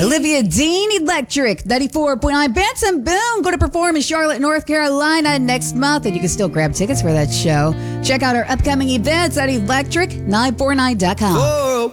Olivia Dean, Electric, 94.9. Benson Boone, going to perform in Charlotte, North Carolina next month, and you can still grab tickets for that show. Check out our upcoming events at electric949.com.